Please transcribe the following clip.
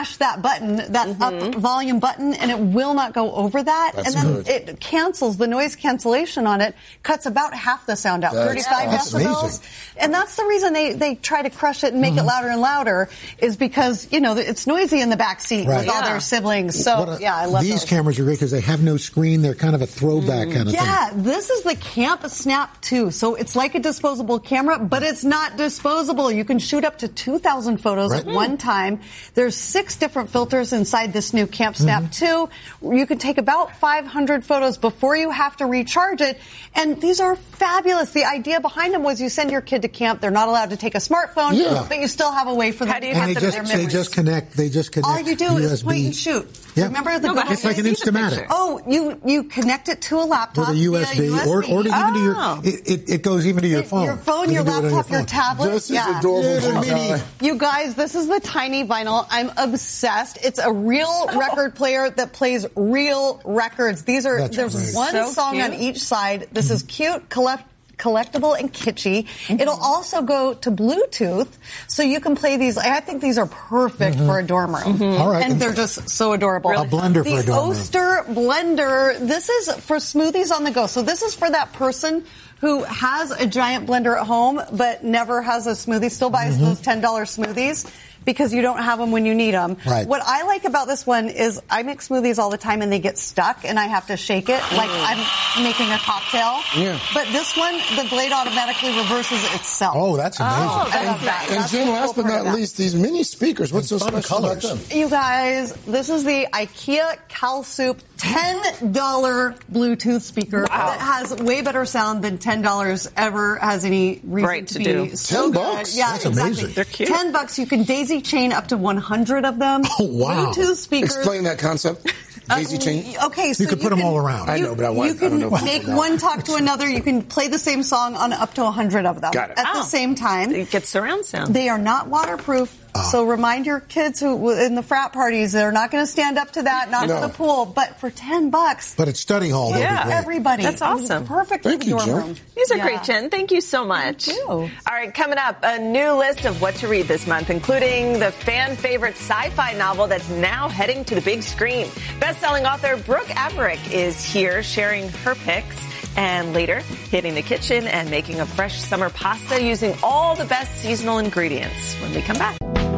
mash that button, that up volume button, and it will not go over that. That's and then good. it cancels, the noise cancellation on it cuts about half the sound out, 35 That's decibels. amazing. And that's the reason they try to crush it and make it louder and louder, is because, it's noisy in the back seat Right. with all their siblings. So, I love these those. cameras are great because they have no screen. They're kind of a throwback kind of thing. Yeah, this is the Camp Snap 2. So it's like a disposable camera, but it's not disposable. You can shoot up to 2,000 photos at one time. There's 6 different filters inside this new Camp Snap 2. You can take about 500 photos before you have to recharge it. And these are fabulous. The idea behind them was you send your kid to camp. They're not allowed to take a smartphone, but you still have a way for them to and they just connect. All you do USB. is point and shoot. Yeah. Remember the it's like an Instamatic. Oh, you connect it to a laptop With a USB, or even to your, it goes even to your phone. Your phone, You your can do it on laptop, your phone. tablet. This is adorable. You guys, this is the tiny vinyl. I'm obsessed. It's a real record player that plays real records. There's great. one song on each side. This is cute, collectible and kitschy. It'll also go to Bluetooth, so you can play these. I think these are perfect for a dorm room. All right. And they're just so adorable. A blender for a dorm room. The Oster blender, this is for smoothies on the go. So this is for that person who has a giant blender at home but never has a smoothie, still buys those $10 smoothies because you don't have them when you need them. Right. What I like about this one is I make smoothies all the time and they get stuck and I have to shake it like I'm making a cocktail. Yeah. But this one, the blade automatically reverses itself. Oh, that's amazing. I love that. And That's Jen, the last cool but part of not that. least, these mini speakers. What's so fun special about colors. them? You guys, this is the IKEA CalSoup $10 Bluetooth speaker that has way better sound than $10 ever has any reason to be. do. So good. $10? Yeah, That's exactly. amazing. They're cute. $10. You can daisy chain up to 100 of them. Oh, wow. Bluetooth speakers. Explain that concept. Daisy chain. Okay, so You could put them all around. I know, but I you can don't know if I make can now. one talk to another. You can play the same song on up to 100 of them Got it. at the same time. It gets surround sound. They are not waterproof. So remind your kids who in the frat parties, they're not going to stand up to that, not No. to the pool. But for $10, But at study hall, that'll be great. everybody. That's awesome. Perfect Thank for the you, dorm Jen. room. These are Yeah. great, Jen. Thank you so much. Thank you. All right, coming up, a new list of what to read this month, including the fan favorite sci-fi novel that's now heading to the big screen. Best-selling author Brooke Averick is here sharing her picks. And later, hitting the kitchen and making a fresh summer pasta using all the best seasonal ingredients when we come back.